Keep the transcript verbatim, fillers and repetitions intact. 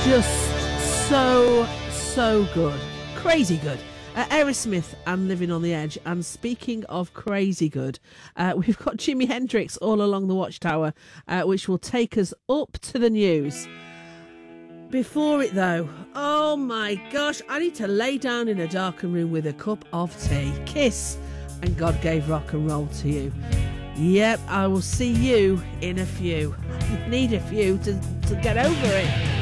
Just so, so good. Crazy good. Uh, Aerosmith and Living on the Edge. And speaking of crazy good, uh, we've got Jimi Hendrix All Along the Watchtower, uh, which will take us up to the news. Before it, though, oh my gosh, I need to lay down in a darkened room with a cup of tea. Kiss, and God gave rock and roll to you. Yep, I will see you in a few. I need a few to, to get over it.